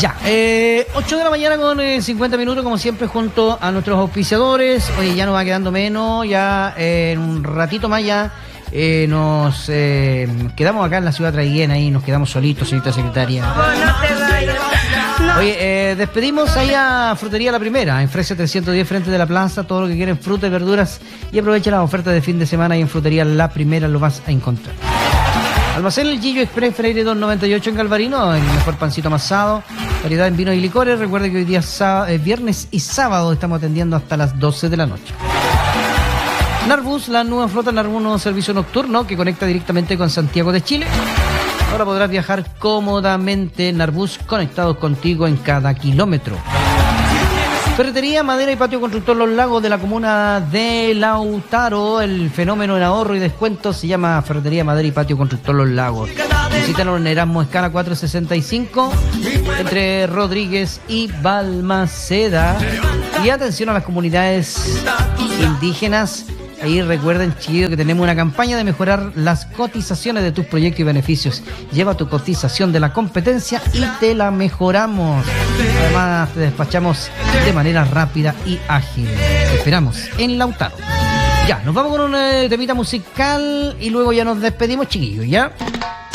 Ya, 8 de la mañana con 50 minutos, como siempre, junto a nuestros auspiciadores. Oye, ya nos va quedando menos, ya en un ratito más ya nos quedamos acá en la ciudad traiguena y nos quedamos solitos, señorita secretaria. Oye, despedimos ahí a Frutería La Primera, en Fresia 310 frente de la plaza, todo lo que quieren, frutas y verduras, y aprovecha las ofertas de fin de semana y en Frutería La Primera lo vas a encontrar. Almacén El Gillo Express Freire 298 en Galvarino, el mejor pancito amasado, variedad en vinos y licores. Recuerde que hoy día viernes y sábado estamos atendiendo hasta las 12 de la noche. Narbus, la nueva flota Narbus, nuevo servicio nocturno que conecta directamente con Santiago de Chile. Ahora podrás viajar cómodamente. Narbus, conectados contigo en cada kilómetro. Ferretería, madera y patio constructor Los Lagos de la comuna de Lautaro. El fenómeno en ahorro y descuento se llama Ferretería, madera y patio constructor Los Lagos. Visítanos en Erasmo Escala 465 entre Rodríguez y Balmaceda. Y atención a las comunidades indígenas. Ahí recuerden, chiquillos, que tenemos una campaña de mejorar las cotizaciones de tus proyectos y beneficios. Lleva tu cotización de la competencia y te la mejoramos. Además, te despachamos de manera rápida y ágil. Te esperamos en Lautaro. Ya, nos vamos con un temita musical y luego ya nos despedimos, chiquillos, ¿ya?